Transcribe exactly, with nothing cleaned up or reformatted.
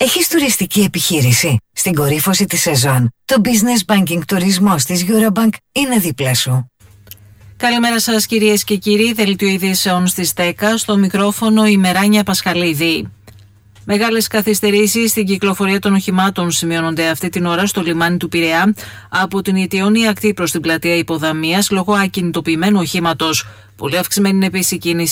Έχεις τουριστική επιχείρηση? Στην κορύφωση της σεζόν, το Business Banking τουρισμός της Eurobank είναι δίπλα σου. Καλημέρα σας κυρίες και κύριοι, δελτίο ειδήσεων στις δέκα, στο μικρόφωνο η Μεράνια Πασχαλίδη. Μεγάλες καθυστερήσεις στην κυκλοφορία των οχημάτων σημειώνονται αυτή την ώρα στο λιμάνι του Πειραιά από την Ιτιώνη ακτή προς την πλατεία Υποδαμίας λόγω ακινητοποιημένου οχήματος. Πολύ αυξημένη είναι επίσης η κίνηση